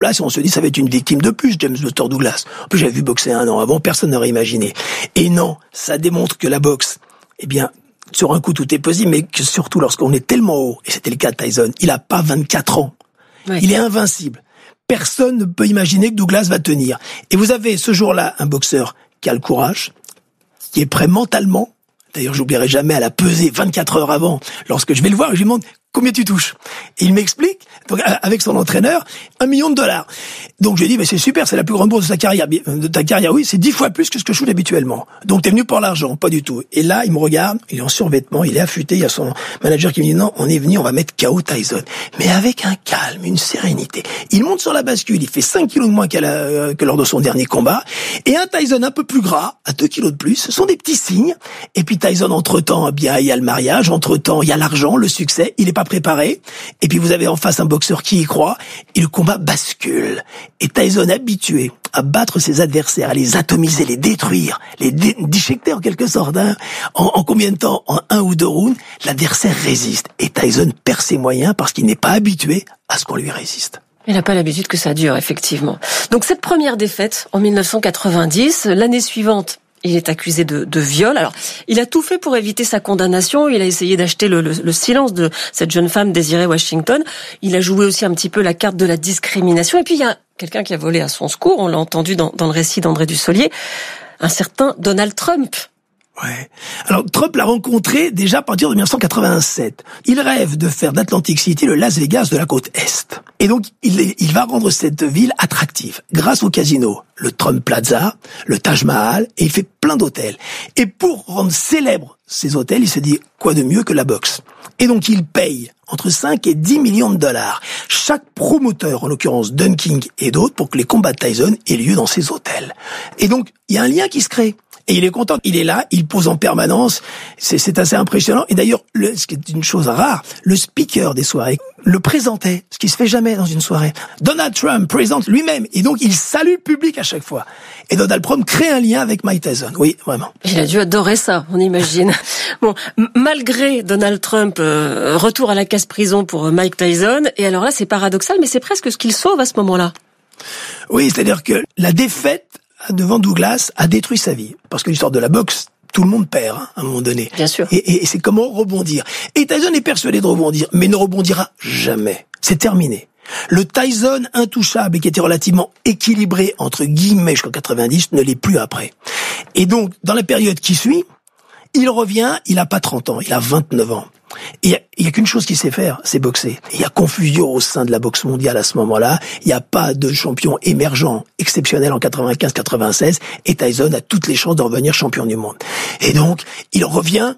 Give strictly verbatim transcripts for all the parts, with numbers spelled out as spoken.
Là, on se dit, ça va être une victime de plus, James Buster Douglas. En plus, j'avais vu boxer un an avant, personne n'aurait imaginé. Et non, ça démontre que la boxe, eh bien, sur un coup, tout est possible, mais que surtout lorsqu'on est tellement haut, et c'était le cas de Tyson, il a pas vingt-quatre ans. Oui. Il est invincible. Personne ne peut imaginer que Douglas va tenir. Et vous avez ce jour-là un boxeur qui a le courage, qui est prêt mentalement. D'ailleurs, j'oublierai jamais à la peser vingt-quatre heures avant, lorsque je vais le voir, je lui demande combien tu touches. Et il m'explique, donc, avec son entraîneur, un million de dollars. Donc je lui dis, mais c'est super, c'est la plus grande bourse de ta carrière. De ta carrière, oui, c'est dix fois plus que ce que je touche habituellement. Donc t'es venu pour l'argent, pas du tout. Et là, il me regarde, il est en survêtement, il est affûté, il y a son manager qui me dit, non, on est venu, on va mettre K O Tyson. Mais avec un calme, une sérénité. Il monte sur la bascule, il fait cinq kilos de moins qu'à la, que lors de son dernier combat. Et un Tyson un peu plus gras, à deux kilos de plus, ce sont des petits signes. Et puis Tyson, entre-temps, eh bien, il y a le mariage, entre-temps, il y a l'argent, le succès, il est pas préparé. Et puis vous avez en face un boxeur qui y croit, et le combat bascule. Et Tyson, habitué à battre ses adversaires, à les atomiser, les détruire, les dé- déchiqueter en quelque sorte, hein, en, en combien de temps? En un ou deux rounds, l'adversaire résiste. Et Tyson perd ses moyens parce qu'il n'est pas habitué à ce qu'on lui résiste. Il n'a pas l'habitude que ça dure, effectivement. Donc cette première défaite, en dix-neuf cent quatre-vingt-dix, l'année suivante, il est accusé de, de viol. Alors, il a tout fait pour éviter sa condamnation. Il a essayé d'acheter le, le, le silence de cette jeune femme, Desiree Washington. Il a joué aussi un petit peu la carte de la discrimination. Et puis, il y a quelqu'un qui a volé à son secours. On l'a entendu dans, dans le récit d'André Dussolier. Un certain Donald Trump. Ouais. Alors, Trump l'a rencontré déjà à partir de dix-neuf cent quatre-vingt-sept. Il rêve de faire d'Atlantic City le Las Vegas de la côte Est. Et donc, il, il va rendre cette ville attractive grâce au casino, le Trump Plaza, le Taj Mahal, et il fait plein d'hôtels. Et pour rendre célèbres ces hôtels, il se dit, quoi de mieux que la boxe? Et donc, il paye entre cinq et dix millions de dollars chaque promoteur, en l'occurrence Dunking et d'autres, pour que les combats de Tyson aient lieu dans ces hôtels. Et donc, il y a un lien qui se crée. Et il est content, il est là, il pose en permanence, c'est, c'est assez impressionnant. Et d'ailleurs, le, ce qui est une chose rare, le speaker des soirées le présentait, ce qui se fait jamais dans une soirée. Donald Trump présente lui-même, et donc il salue le public à chaque fois. Et Donald Trump crée un lien avec Mike Tyson, oui, vraiment. Il a dû adorer ça, on imagine. Bon, m- malgré Donald Trump, euh, retour à la casse-prison pour Mike Tyson, et alors là c'est paradoxal, mais c'est presque ce qu'il sauve à ce moment-là. Oui, c'est-à-dire que la défaite devant Douglas a détruit sa vie. Parce que l'histoire de la boxe, tout le monde perd, hein, à un moment donné. Bien sûr. Et, et, et c'est comment rebondir. Et Tyson est persuadé de rebondir, mais ne rebondira jamais. C'est terminé. Le Tyson intouchable, qui était relativement équilibré, entre guillemets, jusqu'en quatre-vingt-dix, ne l'est plus après. Et donc, dans la période qui suit, il revient, il a pas trente ans, il a vingt-neuf ans. Et il y a, il y a qu'une chose qu'il sait faire, c'est boxer. Il y a confusion au sein de la boxe mondiale à ce moment-là. Il n'y a pas de champion émergent exceptionnel en quatre-vingt-quinze quatre-vingt-seize. Et Tyson a toutes les chances de revenir champion du monde. Et donc, il revient,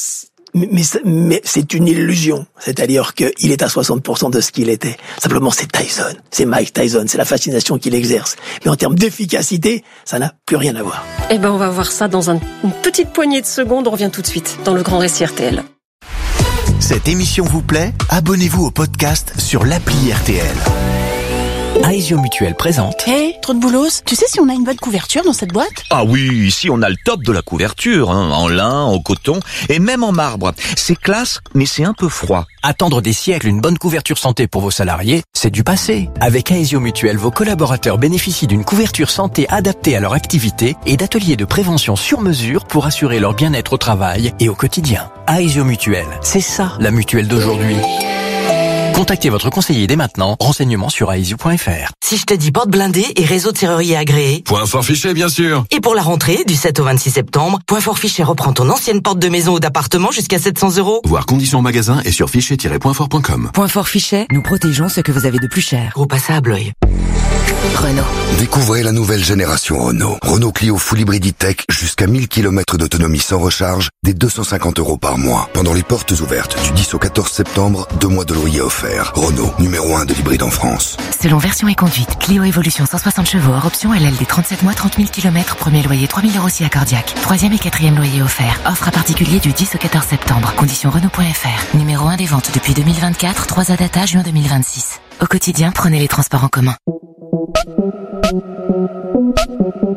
mais, mais c'est une illusion. C'est-à-dire qu'il est à soixante pour cent de ce qu'il était. Simplement, c'est Tyson. C'est Mike Tyson. C'est la fascination qu'il exerce. Mais en termes d'efficacité, ça n'a plus rien à voir. Eh ben, on va voir ça dans un, une petite poignée de secondes. On revient tout de suite dans le Grand Récit R T L. Cette émission vous plaît? Abonnez-vous au podcast sur l'appli R T L. Aesio Mutuel présente. Hé, hey, trop de boulos. Tu sais si on a une bonne couverture dans cette boîte? Ah oui, ici on a le top de la couverture, hein, en lin, en coton et même en marbre. C'est classe, mais c'est un peu froid. Attendre des siècles une bonne couverture santé pour vos salariés, c'est du passé. Avec Aesio Mutuel, vos collaborateurs bénéficient d'une couverture santé adaptée à leur activité et d'ateliers de prévention sur mesure pour assurer leur bien-être au travail et au quotidien. Aesio Mutuel, c'est ça la mutuelle d'aujourd'hui. Contactez votre conseiller dès maintenant. Renseignements sur aesio point f r. Si je te dis porte blindée et réseau de serrurier agréé. Point fort fichet, bien sûr. Et pour la rentrée, du sept au vingt-six septembre, Point fort fichet reprend ton ancienne porte de maison ou d'appartement jusqu'à sept cents euros. Voir conditions magasin et sur fichet tiret point fort point com. Point fort fichet, nous protégeons ce que vous avez de plus cher. Gros passage à Blois. Renault. Découvrez la nouvelle génération Renault. Renault Clio Full Hybrid Tech jusqu'à mille kilomètres d'autonomie sans recharge, dès deux cent cinquante euros par mois. Pendant les portes ouvertes du dix au quatorze septembre, deux mois de loyer offerts. Renault, numéro un de l'hybride en France. Selon version et conduite, Clio Evolution cent soixante chevaux hors option L L D trente-sept mois, trente mille kilomètres, premier loyer trois mille euros si accordiaque. Troisième et quatrième loyer offert. Offre à particulier du dix au quatorze septembre. Conditions Renault point f r. Numéro un des ventes depuis deux mille vingt-quatre, trois A data juin deux mille vingt-six. Au quotidien, prenez les transports en commun. Super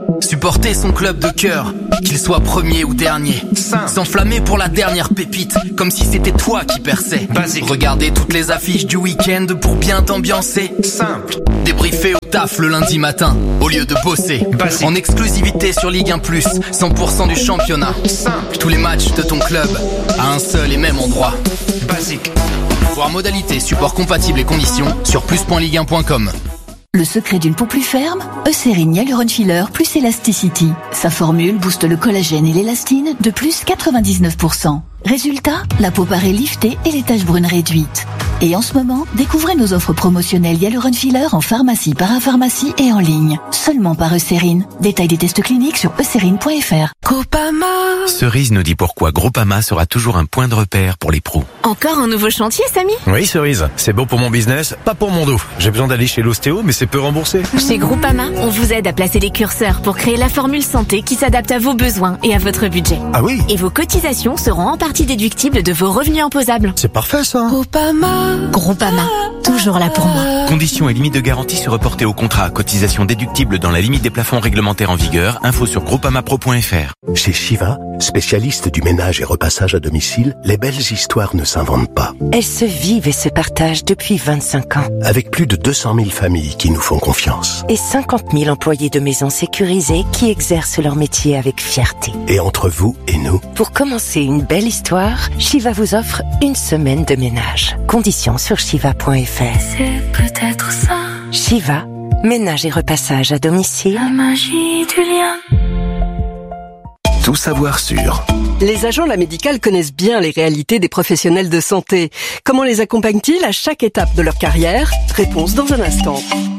Supporter son club de cœur, qu'il soit premier ou dernier. Simple. S'enflammer pour la dernière pépite, comme si c'était toi qui perçais. Basique. Regarder toutes les affiches du week-end pour bien t'ambiancer. Simple. Débriefer au taf le lundi matin, au lieu de bosser. Basique. En exclusivité sur Ligue un plus, cent pour cent du championnat. Simple. Tous les matchs de ton club, à un seul et même endroit. Basique. Voir modalités, support compatible et conditions sur plus point ligue un point com. Le secret d'une peau plus ferme, Eucérine Hyaluron Filler plus Elasticity. Sa formule booste le collagène et l'élastine de plus quatre-vingt-dix-neuf pour cent. Résultat, la peau paraît liftée et les taches brunes réduites. Et en ce moment, découvrez nos offres promotionnelles Hyaluron Filler en pharmacie, parapharmacie et en ligne. Seulement par Eucérine. Détail des tests cliniques sur eucérine point f r. Groupama. Cerise nous dit pourquoi Groupama sera toujours un point de repère pour les pros. Encore un nouveau chantier, Samy? Oui, Cerise. C'est beau pour mon business, pas pour mon dos. J'ai besoin d'aller chez l'ostéo, mais c'est peu remboursé. Chez Groupama, on vous aide à placer les curseurs pour créer la formule santé qui s'adapte à vos besoins et à votre budget. Ah oui? Et vos cotisations seront en partie déductibles de vos revenus imposables. C'est parfait, ça. Groupama. Groupama. Toujours là pour moi. Conditions et limites de garantie se reporter au contrat. Cotisation déductible dans la limite des plafonds réglementaires en vigueur. Info sur groupamapro point f r. Chez Shiva, spécialiste du ménage et repassage à domicile, les belles histoires ne s'inventent pas. Elles se vivent et se partagent depuis vingt-cinq ans. Avec plus de deux cent mille familles qui nous font confiance. Et cinquante mille employés de maisons sécurisées qui exercent leur métier avec fierté. Et entre vous et nous, pour commencer une belle histoire, Shiva vous offre une semaine de ménage. Conditions sur shiva point f r. C'est peut-être ça. Shiva, ménage et repassage à domicile. La magie du lien. Tout savoir sur. Les agents de la médicale connaissent bien les réalités des professionnels de santé. Comment les accompagnent-ils à chaque étape de leur carrière? Réponse dans un instant.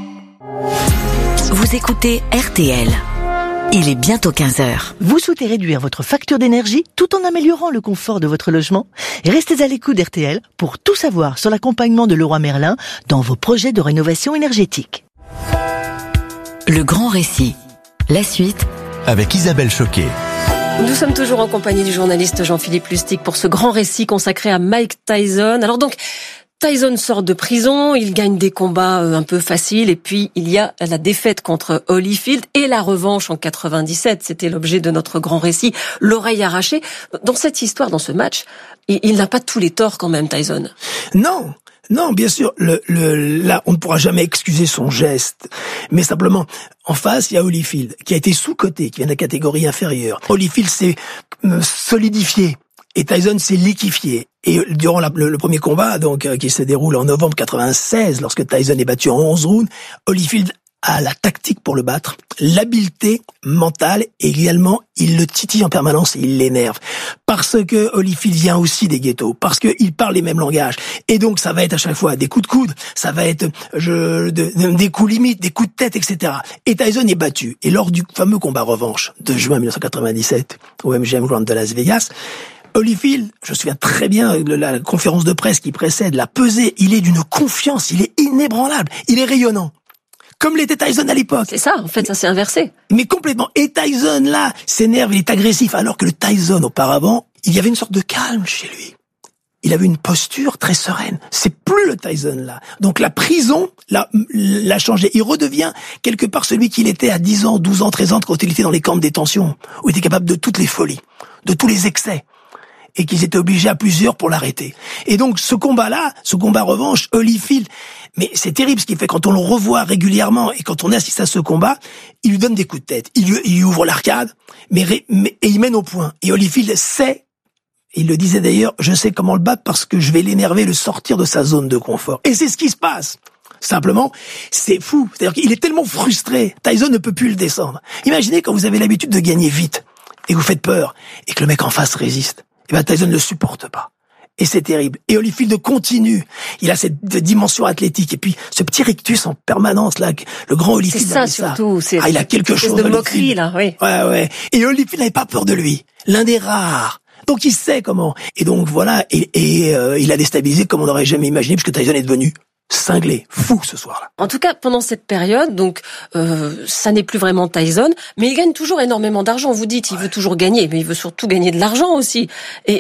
Vous écoutez R T L. Il est bientôt quinze heures. Vous souhaitez réduire votre facture d'énergie tout en améliorant le confort de votre logement? Restez à l'écoute d'R T L pour tout savoir sur l'accompagnement de Leroy Merlin dans vos projets de rénovation énergétique. Le grand récit. La suite avec Isabelle Choquet. Nous sommes toujours en compagnie du journaliste Jean-Philippe Lustig pour ce grand récit consacré à Mike Tyson. Alors donc, Tyson sort de prison, il gagne des combats un peu faciles et puis il y a la défaite contre Holyfield et la revanche en quatre-vingt-dix-sept. C'était l'objet de notre grand récit, l'oreille arrachée. Dans cette histoire, dans ce match, il, il n'a pas tous les torts quand même, Tyson. Non. Non, bien sûr, le, le, là, on ne pourra jamais excuser son geste. Mais simplement, en face, il y a Holyfield, qui a été sous-coté, qui vient de la catégorie inférieure. Holyfield s'est solidifié, et Tyson s'est liquéfié. Et durant la, le, le premier combat, donc, euh, qui se déroule en novembre quatre-vingt-seize, lorsque Tyson est battu en onze rounds, Holyfield a la tactique pour le battre, l'habileté mentale, et également, il le titille en permanence et il l'énerve. Parce que Holyfield vient aussi des ghettos, parce qu'il parle les mêmes langages. Et donc, ça va être à chaque fois des coups de coude, ça va être je, de, de, des coups limites, des coups de tête, et cetera. Et Tyson est battu. Et lors du fameux combat revanche de juin mille neuf cent quatre-vingt-dix-sept, au M G M Grand de Las Vegas, Holyfield, je me souviens très bien de la conférence de presse qui précède, la pesée, il est d'une confiance, il est inébranlable, il est rayonnant. Comme l'était Tyson à l'époque. C'est ça, en fait, ça s'est inversé. Mais complètement. Et Tyson, là, s'énerve, il est agressif, alors que le Tyson, auparavant, il y avait une sorte de calme chez lui. Il avait une posture très sereine. C'est plus le Tyson, là. Donc la prison l'a, l'a changé. Il redevient quelque part celui qu'il était à dix ans, douze ans, treize ans, quand il était dans les camps de détention, où il était capable de toutes les folies, de tous les excès. Et qu'ils étaient obligés à plusieurs pour l'arrêter. Et donc, ce combat-là, ce combat revanche, Holyfield, mais c'est terrible ce qu'il fait quand on le revoit régulièrement et quand on assiste à ce combat, il lui donne des coups de tête. Il lui, il lui ouvre l'arcade, mais, mais, et il mène au point. Et Holyfield sait, il le disait d'ailleurs, je sais comment le battre parce que je vais l'énerver, le sortir de sa zone de confort. Et c'est ce qui se passe. Simplement, c'est fou. C'est-à-dire qu'il est tellement frustré. Tyson ne peut plus le descendre. Imaginez quand vous avez l'habitude de gagner vite et vous faites peur et que le mec en face résiste. Et ben Tyson ne le supporte pas. Et c'est terrible. Et Holyfield continue. Il a cette dimension athlétique. Et puis, ce petit rictus en permanence, là, le grand Holyfield. C'est ça, surtout. Ça. Ah, il a quelque chose de moquerie, là, oui. Ouais, ouais. Et Holyfield n'avait pas peur de lui. L'un des rares. Donc, il sait comment. Et donc, voilà. Et, et euh, il a déstabilisé comme on n'aurait jamais imaginé, puisque Tyson est devenu cinglé, fou ce soir-là. En tout cas, pendant cette période, donc euh, ça n'est plus vraiment Tyson, mais il gagne toujours énormément d'argent. Vous dites, il ouais. veut toujours gagner, mais il veut surtout gagner de l'argent aussi. Et, et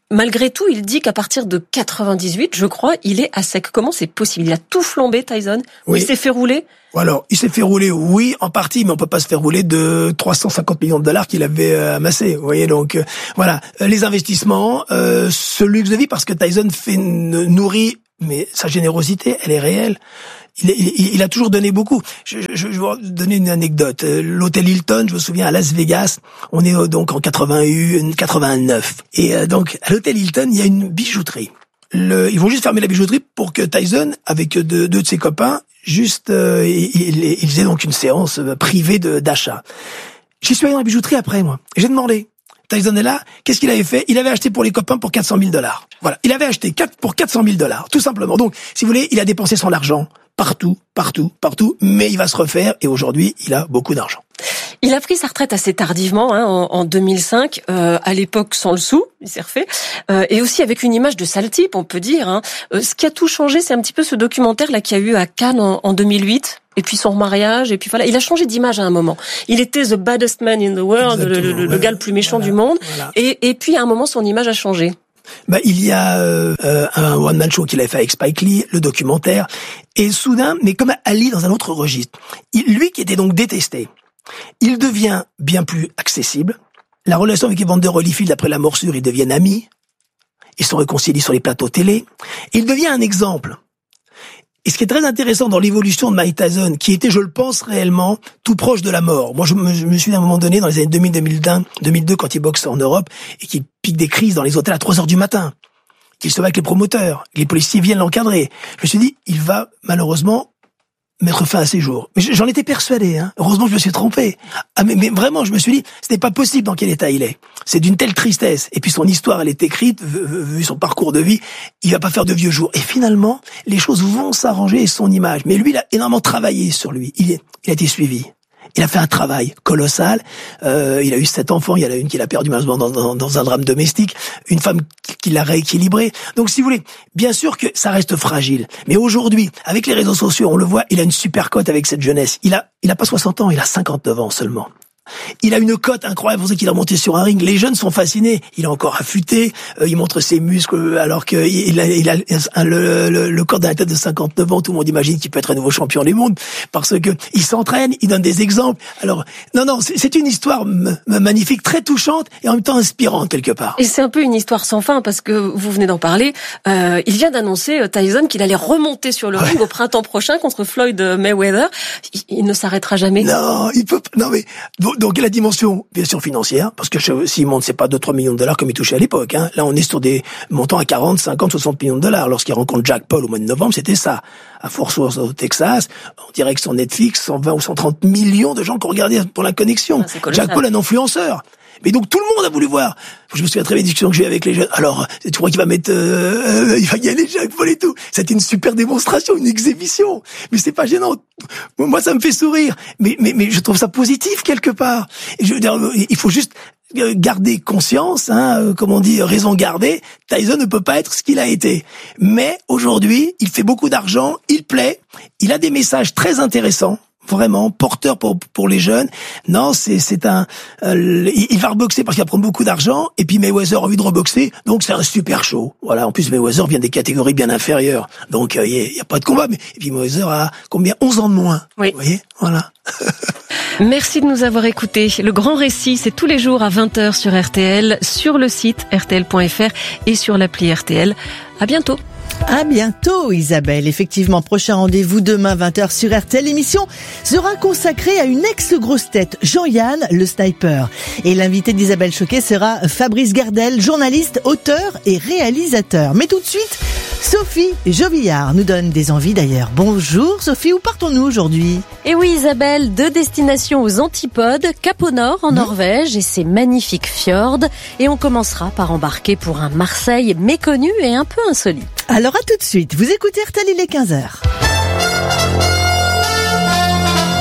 malgré tout, il dit qu'à partir de quatre-vingt-dix-huit, je crois, il est à sec. Comment c'est possible? Il a tout flambé, Tyson. Oui. Il s'est fait rouler. Alors, il s'est fait rouler, oui, en partie, mais on peut pas se faire rouler de trois cent cinquante millions de dollars qu'il avait euh, amassé. Vous voyez, donc euh, voilà, les investissements, euh, ce luxe de vie, parce que Tyson fait nourrit, mais sa générosité, elle est réelle. Il, il, il a toujours donné beaucoup. Je, je, je vais vous donner une anecdote. L'hôtel Hilton, je me souviens, à Las Vegas, on est donc en quatre-vingt-un, quatre-vingt-neuf. Et euh, donc, à l'hôtel Hilton, il y a une bijouterie. Le, ils vont juste fermer la bijouterie pour que Tyson, avec deux, deux de ses copains, juste, euh, il, il, il faisait donc une séance privée de, d'achat. J'y suis allé dans la bijouterie après, moi. J'ai demandé. Tyson est là. Qu'est-ce qu'il avait fait? Il avait acheté pour les copains pour quatre cent mille dollars. Voilà. Il avait acheté quatre pour quatre cent mille dollars. Tout simplement. Donc, si vous voulez, il a dépensé son argent. Partout, partout, partout. Mais il va se refaire. Et aujourd'hui, il a beaucoup d'argent. Il a pris sa retraite assez tardivement, hein, en, en deux mille cinq, euh, à l'époque sans le sou, il s'est refait, euh, et aussi avec une image de sale type, on peut dire. Hein. Euh, ce qui a tout changé, c'est un petit peu ce documentaire là qu'il y a eu à Cannes en, en deux mille huit, et puis son mariage, et puis voilà, il a changé d'image à un moment. Il était the baddest man in the world, le, le, le, le gars le plus méchant voilà, du monde, voilà. et, et puis à un moment, son image a changé. Bah, il y a euh, un one-man show qu'il avait fait avec Spike Lee, le documentaire, et soudain, mais comme Ali dans un autre registre, il, lui qui était donc détesté, il devient bien plus accessible. La relation avec Evander Holyfield après la morsure, ils deviennent amis. Ils sont réconciliés sur les plateaux télé. Et il devient un exemple. Et ce qui est très intéressant dans l'évolution de Mike Tyson, qui était, je le pense réellement, tout proche de la mort. Moi, je me, je me suis à un moment donné, dans les années deux mille, deux mille un, deux mille deux, quand il boxe en Europe, et qu'il pique des crises dans les hôtels à trois heures du matin, qu'il se bat avec les promoteurs, les policiers viennent l'encadrer. Je me suis dit, il va malheureusement mettre fin à ses jours. Mais j'en étais persuadé, hein. Heureusement, je me suis trompé. Ah, mais, mais vraiment, je me suis dit, ce n'est pas possible dans quel état il est. C'est d'une telle tristesse. Et puis son histoire, elle est écrite, vu son parcours de vie, il va pas faire de vieux jours. Et finalement, les choses vont s'arranger et son image. Mais lui, il a énormément travaillé sur lui. Il, est, il a été suivi. Il a fait un travail colossal. Euh, il a eu sept enfants. Il y en a une qu'il a perdu malheureusement dans, dans, dans un drame domestique. Une femme qui l'a rééquilibré. Donc, si vous voulez, bien sûr que ça reste fragile. Mais aujourd'hui, avec les réseaux sociaux, on le voit, il a une super cote avec cette jeunesse. Il a, il a pas soixante ans, il a cinquante-neuf ans seulement. Il a une cote incroyable, pour ça qu'il a monté sur un ring. Les jeunes sont fascinés. Il est encore affûté. Euh, il montre ses muscles alors que il a, il a un, le, le, le corps d'un tête de cinquante-neuf ans. Tout le monde imagine qu'il peut être un nouveau champion du monde parce que il s'entraîne, il donne des exemples. Alors non, non, c'est, c'est une histoire m- magnifique, très touchante et en même temps inspirante quelque part. Et c'est un peu une histoire sans fin parce que vous venez d'en parler. Euh, il vient d'annoncer Tyson qu'il allait remonter sur le ouais. ring au printemps prochain contre Floyd Mayweather. Il, il ne s'arrêtera jamais. Non, il peut. Non mais. Donc la dimension, bien sûr, financière, parce que s'il monte, c'est pas deux trois millions de dollars comme il touchait à l'époque. Hein. Là, on est sur des montants à quarante, cinquante, soixante millions de dollars. Lorsqu'il rencontre Jack Paul au mois de novembre, c'était ça. À Fort Worth, au Texas, en direct sur Netflix, cent vingt ou cent trente millions de gens qui ont regardé pour la connexion. Ah, Jack Paul, un influenceur. Mais donc tout le monde a voulu voir. Je me souviens très bien des discussions que j'ai eues avec les jeunes. Alors, tu crois qu'il va mettre, euh, euh, il va gagner Jack Paul et tout. C'était une super démonstration, une exhibition. Mais c'est pas gênant. Moi, ça me fait sourire. Mais, mais, mais je trouve ça positif quelque part. Et je veux dire, il faut juste garder conscience, hein, comme on dit, raison gardée. Tyson ne peut pas être ce qu'il a été. Mais aujourd'hui, il fait beaucoup d'argent, il plaît, il a des messages très intéressants. Vraiment porteur pour pour les jeunes. Non, c'est c'est un euh, il va reboxer parce qu'il va prendre beaucoup d'argent et puis Mayweather a envie de reboxer, donc c'est un super show. Voilà, en plus Mayweather vient des catégories bien inférieures. Donc il euh, y, y a pas de combat, mais et puis Mayweather a combien onze ans de moins. Oui. Vous voyez? Voilà. Merci de nous avoir écoutés. Le Grand Récit, c'est tous les jours à vingt heures sur R T L, sur le site R T L point F R et sur l'appli R T L. À bientôt. À bientôt Isabelle. Effectivement, prochain rendez-vous demain vingt heures sur R T L. L'émission sera consacrée à une ex-grosse tête, Jean-Yann le Sniper. Et l'invité d'Isabelle Choquet sera Fabrice Gardel, journaliste, auteur et réalisateur. Mais tout de suite, Sophie Jovillard nous donne des envies d'ailleurs. Bonjour Sophie, où partons-nous aujourd'hui? Et oui Isabelle, deux destinations aux antipodes, Cap au Nord en mmh. Norvège et ses magnifiques fjords. Et on commencera par embarquer pour un Marseille méconnu et un peu insolite. Alors à tout de suite, vous écoutez R T L, il est quinze heures.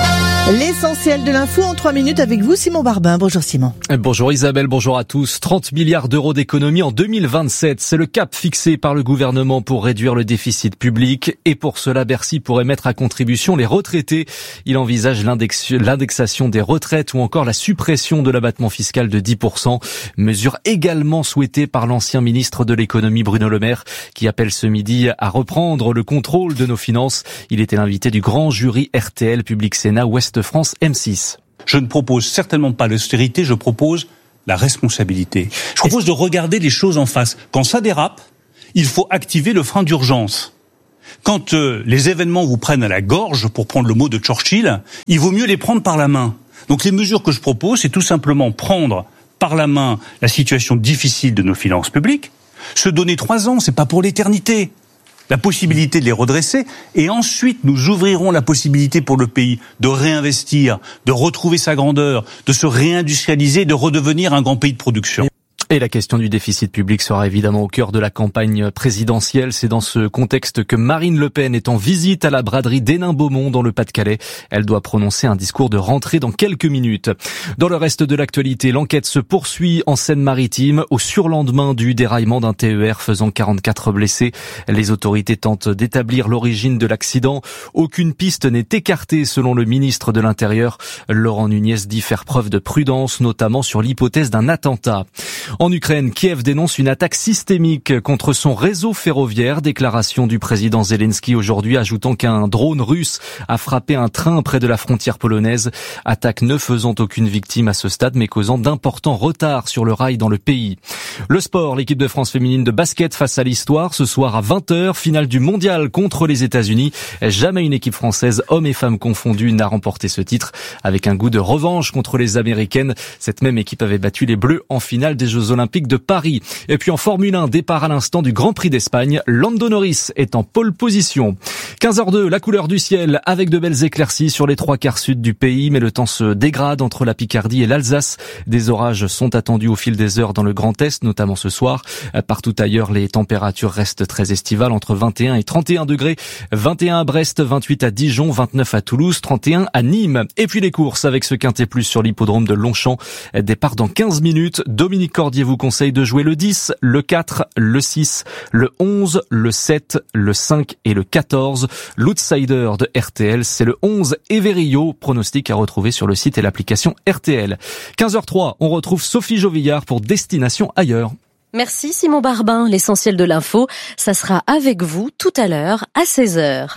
L'essentiel de l'info en trois minutes avec vous, Simon Barbin. Bonjour Simon. Bonjour Isabelle, bonjour à tous. trente milliards d'euros d'économie en deux mille vingt-sept. C'est le cap fixé par le gouvernement pour réduire le déficit public. Et pour cela, Bercy pourrait mettre à contribution les retraités. Il envisage l'index- l'indexation des retraites ou encore la suppression de l'abattement fiscal de dix pour cent. Mesure également souhaitée par l'ancien ministre de l'économie Bruno Le Maire, qui appelle ce midi à reprendre le contrôle de nos finances. Il était l'invité du grand jury R T L Public Sénat Ouest France M six. Je ne propose certainement pas l'austérité, je propose la responsabilité. Je propose de regarder les choses en face. Quand ça dérape, il faut activer le frein d'urgence. Quand euh, les événements vous prennent à la gorge, pour prendre le mot de Churchill, il vaut mieux les prendre par la main. Donc les mesures que je propose, c'est tout simplement prendre par la main la situation difficile de nos finances publiques, se donner trois ans, c'est pas pour l'éternité. La possibilité de les redresser, et ensuite nous ouvrirons la possibilité pour le pays de réinvestir, de retrouver sa grandeur, de se réindustrialiser, de redevenir un grand pays de production. Et la question du déficit public sera évidemment au cœur de la campagne présidentielle. C'est dans ce contexte que Marine Le Pen est en visite à la braderie d'Hénin-Beaumont dans le Pas-de-Calais. Elle doit prononcer un discours de rentrée dans quelques minutes. Dans le reste de l'actualité, l'enquête se poursuit en Seine-Maritime au surlendemain du déraillement d'un T E R faisant quarante-quatre blessés. Les autorités tentent d'établir l'origine de l'accident. Aucune piste n'est écartée selon le ministre de l'Intérieur. Laurent Nunez dit faire preuve de prudence, notamment sur l'hypothèse d'un attentat. En Ukraine, Kiev dénonce une attaque systémique contre son réseau ferroviaire. Déclaration du président Zelensky aujourd'hui, ajoutant qu'un drone russe a frappé un train près de la frontière polonaise. Attaque ne faisant aucune victime à ce stade, mais causant d'importants retards sur le rail dans le pays. Le sport, l'équipe de France féminine de basket face à l'histoire. Ce soir à vingt heures, finale du mondial contre les États-Unis. Jamais une équipe française, hommes et femmes confondus, n'a remporté ce titre. Avec un goût de revanche contre les Américaines, cette même équipe avait battu les Bleus en finale des Jeux Olympiques de Paris. Et puis en Formule un, départ à l'instant du Grand Prix d'Espagne. Lando Norris est en pole position. quinze heures deux, la couleur du ciel avec de belles éclaircies sur les trois quarts sud du pays, mais le temps se dégrade entre la Picardie et l'Alsace. Des orages sont attendus au fil des heures dans le Grand Est, notamment ce soir. Partout ailleurs, les températures restent très estivales, entre vingt et un et trente et un degrés. vingt et un à Brest, vingt-huit à Dijon, vingt-neuf à Toulouse, trente et un à Nîmes. Et puis les courses avec ce Quintet Plus sur l'hippodrome de Longchamp. Départ dans quinze minutes. Dominique Cordier vous conseille de jouer le dix, le quatre, le six, le onze, le sept, le cinq et le quatorze. L'outsider de R T L, c'est le onze Everillo. Pronostic à retrouver sur le site et l'application R T L. quinze heures trois, on retrouve Sophie Jovillard pour Destination Ailleurs. Merci Simon Barbin. L'essentiel de l'info, ça sera avec vous tout à l'heure à seize heures.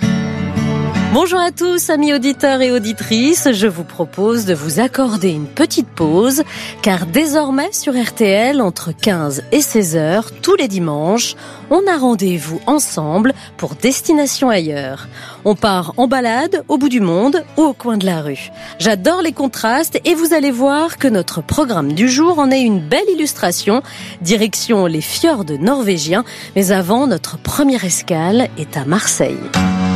Bonjour à tous, amis auditeurs et auditrices. Je vous propose de vous accorder une petite pause, car désormais sur R T L, entre quinze et seize heures, tous les dimanches, on a rendez-vous ensemble pour Destination Ailleurs. On part en balade au bout du monde ou au coin de la rue. J'adore les contrastes et vous allez voir que notre programme du jour en est une belle illustration. Direction les fjords norvégiens, mais avant, notre première escale est à Marseille.